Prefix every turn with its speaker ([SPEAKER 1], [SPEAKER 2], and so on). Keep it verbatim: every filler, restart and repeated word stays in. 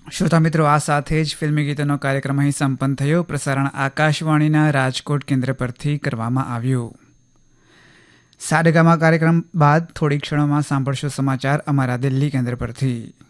[SPEAKER 1] શ્રોતા મિત્રો, આ સાથે જ ફિલ્મી ગીતોનો કાર્યક્રમ અહીં સંપન્ન થયો. પ્રસારણ આકાશવાણીના રાજકોટ કેન્દ્ર પરથી કરવામાં આવ્યું. સારેગામા કાર્યક્રમ બાદ થોડી ક્ષણોમાં સાંભળશો સમાચાર અમારા દિલ્હી કેન્દ્ર પરથી.